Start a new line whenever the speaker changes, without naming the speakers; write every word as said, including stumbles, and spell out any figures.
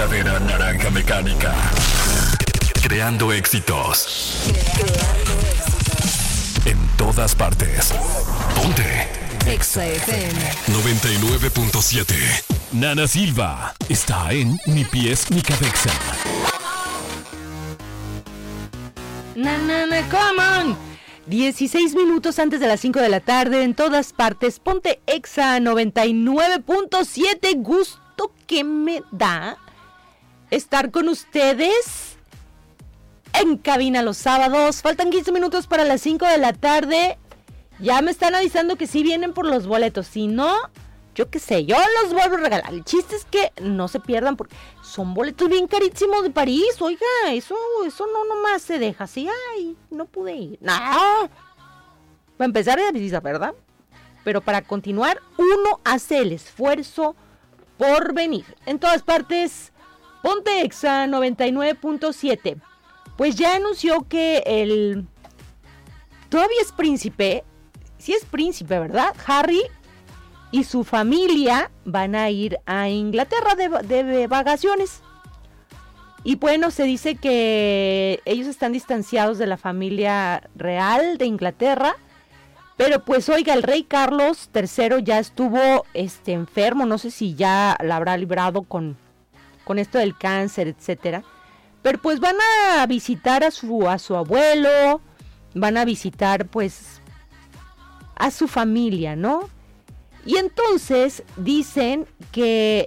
verdadera naranja mecánica. Creando éxitos.
Creando éxitos.
En todas partes. Ponte.
Exa F M
noventa y nueve punto siete. Nana Silva está en Ni Pies Ni Cabeza.
Na, na, na, come on. dieciséis minutos antes de las cinco de la tarde, en todas partes. Ponte Exa noventa y nueve punto siete. Gusto que me da estar con ustedes en cabina los sábados. Faltan quince minutos para las cinco de la tarde. Ya me están avisando que sí vienen por los boletos. Si no, yo qué sé, yo los vuelvo a regalar. El chiste es que no se pierdan porque son boletos bien carísimos de París. Oiga, eso, eso no nomás se deja así. Ay, no pude ir. No. Va a empezar de visita, ¿verdad? Pero para continuar, uno hace el esfuerzo por venir. En todas partes, Ponte Exa noventa y nueve punto siete. Pues ya anunció que el... Todavía es príncipe. Sí es príncipe, ¿verdad? Harry y su familia van a ir a Inglaterra de, de, de vacaciones. Y bueno, se dice que ellos están distanciados de la familia real de Inglaterra. Pero pues oiga, el rey Carlos tercero ya estuvo este, enfermo. No sé si ya la habrá librado con, con esto del cáncer, etcétera. Pero pues van a visitar a su, a su abuelo. Van a visitar pues a su familia, ¿no? Y entonces dicen que